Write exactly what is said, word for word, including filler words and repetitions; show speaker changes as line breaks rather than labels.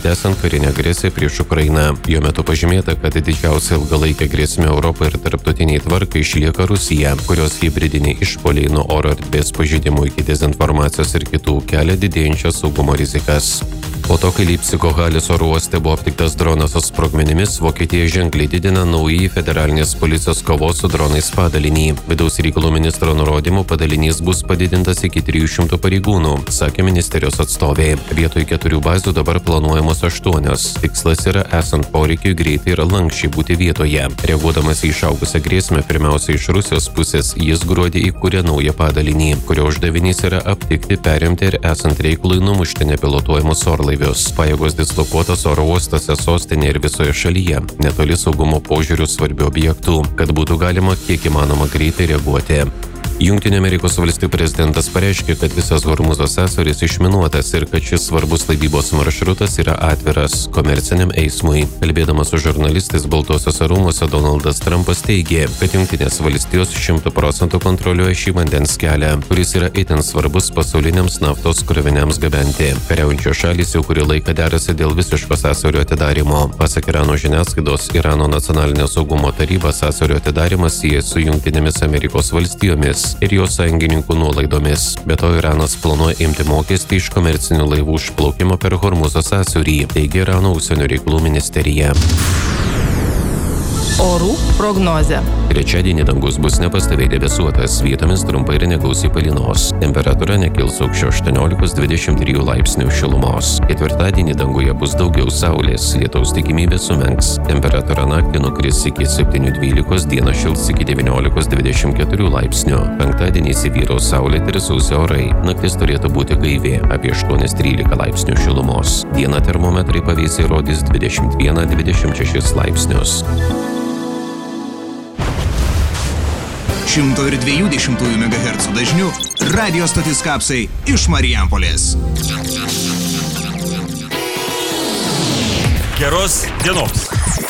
tęsiant karinę agresiją prieš Ukrainą. Jo metu pažymėta, kad didžiausia ilgalaikė grėsmė Europai ir tarptautiniai tvarkai išlieka Rusija, kurios hibridiniai išpoliai nuo oro erdvės pažeidimų iki dezinformacijos ir kitų kelia didėjančias saugumo rizikas. Po to, kai Leipcigo Halės oro uoste buvo aptiktas dronas su sprogmenimis, Vokietija ženkliai didina naująjį federalinės policijos kovos su dronais padalinį. Vidaus reikalų ministro nurodymu padalinys bus padidintas iki trijų šimtų pareigūnų, sakė ministerijos atstovė. Vietoj keturių bazių dabar planuojamos aštuonios. Tikslas yra esant poreikiui greitai ir lankščiai būti vietoje. Reaguodamas į išaugusią grėsmę pirmiausia iš Rusijos pusės, jis gruodį įkūrė naują padalinį, kurio uždavinys yra aptikti, perimti ir esant reikalui numušti nepilotuojamus orlaivius. Pajėgos dislokuotos oro uostose sostinėje ir visoje šalyje, netoli saugumo požiūrių svarbių objektų, kad būtų galima kiek įmanoma greitai reaguoti. Jungtinių Amerikos valstijų prezidentas pareiškė, kad visas Hormuzo sąsiauris išminuotas ir kad šis svarbus laivybos maršrutas yra atviras komerciniam eismui. Kalbėdamas su žurnalistais Baltuosiuose rūmuose, Donaldas Trumpas teigė, kad Jungtinės valstijos šimtu procentų kontroliuoja šį vandens kelią, kuris yra itin svarbus pasauliniams naftos kroviniams gabenti. Kariaujančios šalys jau kurį laiką derasi dėl visiško sąsiaurio atidarymo. Pasak Irano žiniasklaidos, Irano nacionalinio saugumo taryba sąsiaurio atidarimą sieja su Jungtinėmis Amerikos valstijomis ir jos sąjungininkų nuolaidomis. Be to, Iranas planuoja imti mokestį iš komercinių laivų išplaukimo per Hormuzo sąsiaurį, teigia Irano užsienio reikalų ministerija.
Orų prognozė.
Trečiadienį dangus bus nepastoviai debesuotas, vietomis trumpai ir negausiai palynos. Temperatūra nekils aukščiau aštuoniolikos dvidešimt trijų laipsnių šilumos. Ketvirtadienį danguje bus daugiau saulės, lietaus tikimybė sumenks. Temperatūra naktį nukris iki septynių dvylikos, dieną šils iki devyniolikos dvidešimt keturių laipsnių. Penktadienį įsivyraus saulėti ir sausi orai. Naktis turėtų būti gaivi, apie aštuoni trylika laipsnių šilumos. Dieną termometrai pavėsiai rodys dvidešimt vieną dvidešimt šešis laipsnius.
šimto dviejų dešimtųjų megahercų dažniu radijo stotis Kapsai iš Marijampolės.
Geros dienos.